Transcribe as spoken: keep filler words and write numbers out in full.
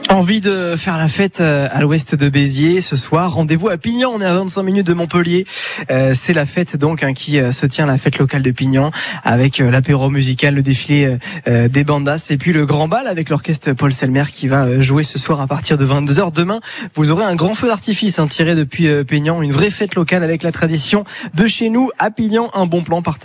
Envie de faire la fête à l'ouest de Béziers ce soir. Rendez-vous à Pignan, on est à vingt-cinq minutes de Montpellier. Euh, c'est la fête donc hein, qui euh, se tient, la fête locale de Pignan, avec euh, l'apéro musical, le défilé euh, des bandas et puis le grand bal avec l'orchestre Paul Selmer qui va euh, jouer ce soir à partir de vingt-deux heures. Demain, vous aurez un grand feu d'artifice hein, tiré depuis euh, Pignan, une vraie fête locale avec la tradition de chez nous à Pignan. Un bon plan partagé.